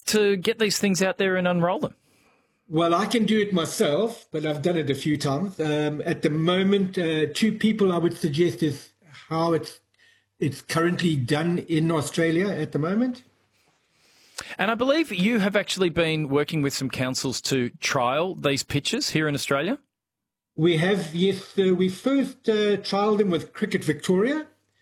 to get these things out there and unroll them? Well, I can do it myself, but I've done it a few times. At the moment, two people I would suggest is how it's currently done in Australia at the moment. And I believe you have actually been working with some councils to trial these pitches here in Australia? We have, yes. We first trialled them with Cricket Victoria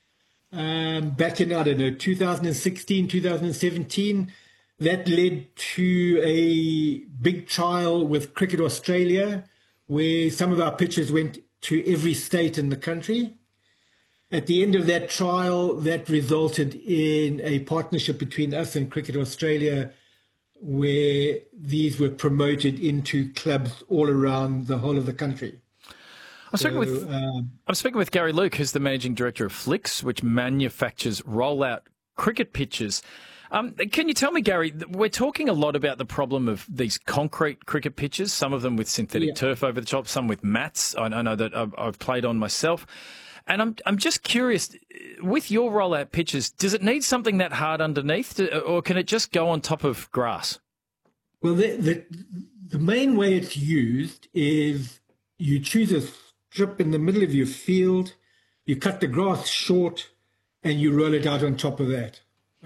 back in, 2016, 2017. That led to a big trial with Cricket Australia, where some of our pitches went to every state in the country. At the end of that trial, that resulted in a partnership between us and Cricket Australia, where these were promoted into clubs all around the whole of the country. I'm speaking with Gary Luke, who's the Managing Director of Flicks, which manufactures rollout cricket pitches. Can you tell me, Gary, we're talking a lot about the problem of these concrete cricket pitches, some of them with synthetic turf over the top, some with mats. I know that I've played on myself. And I'm just curious, with your rollout pitches, does it need something that hard underneath, or can it just go on top of grass? Well, the main way it's used is you choose a strip in the middle of your field, you cut the grass short, and you roll it out on top of that.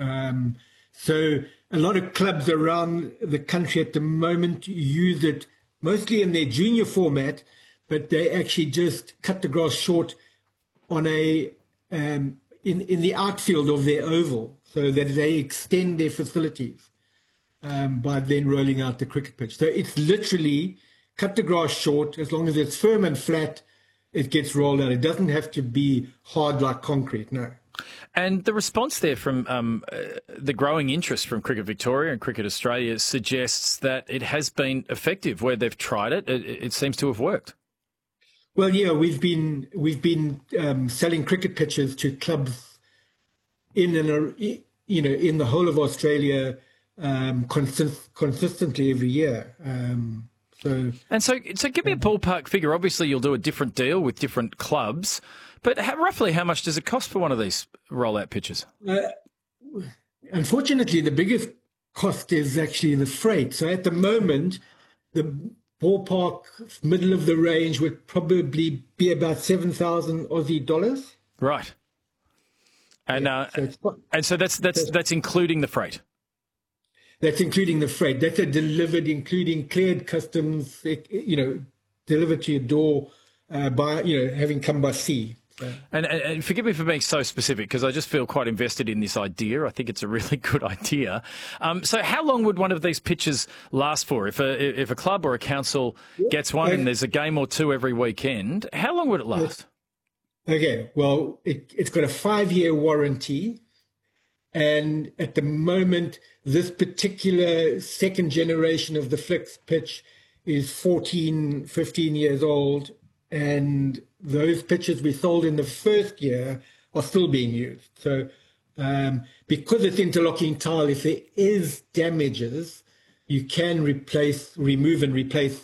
So a lot of clubs around the country at the moment use it mostly in their junior format, but they actually just cut the grass short on in the outfield of their oval, so that they extend their facilities by then rolling out the cricket pitch. So it's literally cut the grass short. As long as it's firm and flat, it gets rolled out. It doesn't have to be hard like concrete, no. And the response there from the growing interest from Cricket Victoria and Cricket Australia suggests that it has been effective. Where they've tried it, it seems to have worked. Well, yeah, we've been selling cricket pitches to clubs in the whole of Australia consistently every year. So give me a ballpark figure. Obviously, you'll do a different deal with different clubs, but roughly how much does it cost for one of these rollout pitches? Unfortunately, the biggest cost is actually the freight. So at the moment, the ballpark middle of the range would probably be about 7,000 Aussie dollars. Right. And so that's including the freight. That's including the freight. That's delivered, including cleared customs, delivered to your door having come by sea. So. And forgive me for being so specific, because I just feel quite invested in this idea. I think it's a really good idea. So how long would one of these pitches last for? If a club or a council gets one and there's a game or two every weekend, how long would it last? Okay, well, it's got a 5-year warranty. And at the moment, this particular second generation of the Flicks pitch is 14, 15 years old. And those pitches we sold in the first year are still being used. So because it's interlocking tile, if there is damages, you can remove and replace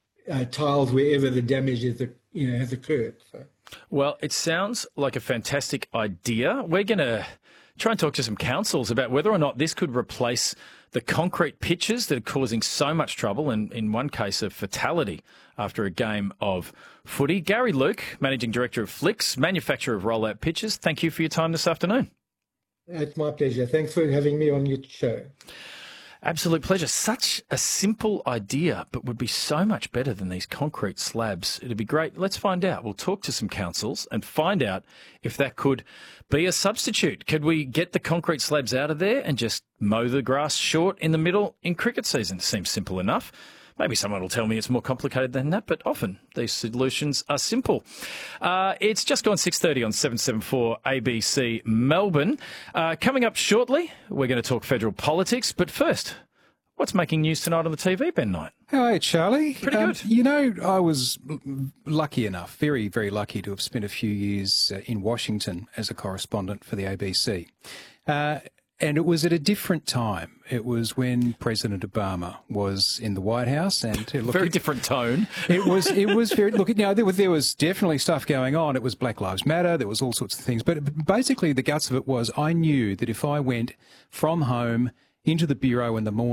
tiles wherever the damage has occurred. So. Well, it sounds like a fantastic idea. We're going to try and talk to some councils about whether or not this could replace the concrete pitches that are causing so much trouble, and in one case a fatality after a game of footy. Gary Luke, Managing Director of Flicks, manufacturer of rollout pitches, thank you for your time this afternoon. It's my pleasure. Thanks for having me on your show. Absolute pleasure. Such a simple idea, but would be so much better than these concrete slabs. It'd be great. Let's find out. We'll talk to some councils and find out if that could be a substitute. Could we get the concrete slabs out of there and just mow the grass short in the middle in cricket season? Seems simple enough. Maybe someone will tell me it's more complicated than that, but often these solutions are simple. It's just gone 6:30 on 774 ABC Melbourne. Coming up shortly, we're going to talk federal politics. But first, what's making news tonight on the TV, Ben Knight? Hi, Charlie. Pretty good. I was lucky enough, very, very lucky to have spent a few years in Washington as a correspondent for the ABC. And it was at a different time. It was when President Obama was in the White House, and very different tone. It was very there was definitely stuff going on. It was Black Lives Matter. There was all sorts of things. But basically, the guts of it was I knew that if I went from home into the bureau in the morning,